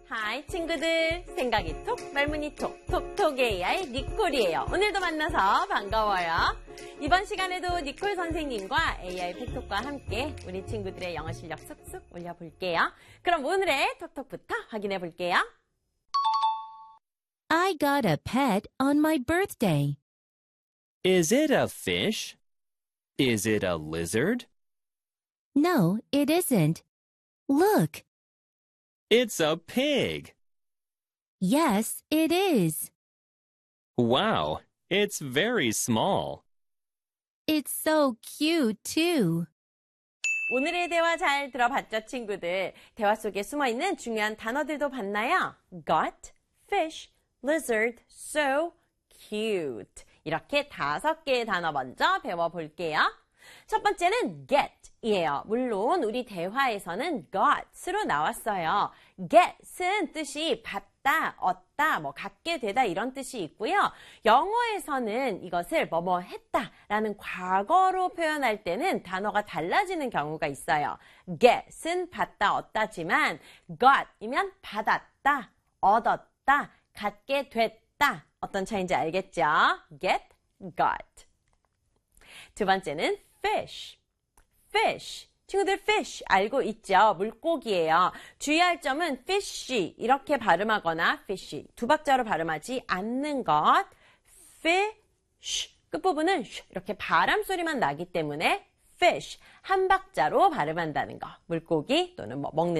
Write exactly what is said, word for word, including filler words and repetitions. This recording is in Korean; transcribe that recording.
하이 친구들, 생각이 톡, 말문이 톡, 톡톡 에이아이 니콜이에요. 오늘도 만나서 반가워요. 이번 시간에도 니콜 선생님과 에이아이 팩톡과 함께 우리 친구들의 영어 실력 쑥쑥 올려볼게요. 그럼 오늘의 톡톡부터 확인해 볼게요. I got a pet on my birthday. Is it a fish? Is it a lizard? No, it isn't. Look. It's a pig. Yes, it is. Wow, it's very small. It's so cute, too. 오늘의 대화 잘 들어봤죠, 친구들? 대화 속에 숨어있는 중요한 단어들도 봤나요? got, fish, lizard, so cute. 이렇게 다섯 개의 단어 먼저 배워볼게요. 첫 번째는 get이에요. 물론 우리 대화에서는 got으로 나왔어요. get은 뜻이 받다, 얻다, 뭐 갖게 되다 이런 뜻이 있고요. 영어에서는 이것을 뭐뭐 했다라는 과거로 표현할 때는 단어가 달라지는 경우가 있어요. get은 받다, 얻다지만 got이면 받았다, 얻었다, 갖게 됐다. 어떤 차이인지 알겠죠? get, got. 두 번째는 fish. fish. 친구들 fish 알고 있죠? 물고기예요. 주의할 점은 fish 이렇게 발음하거나 fish 두 박자로 발음하지 않는 것. fish 끝부분은 이렇게 바람 소리만 나기 때문에 fish 한 박자로 발음한다는 거. 물고기 또는 뭐 먹는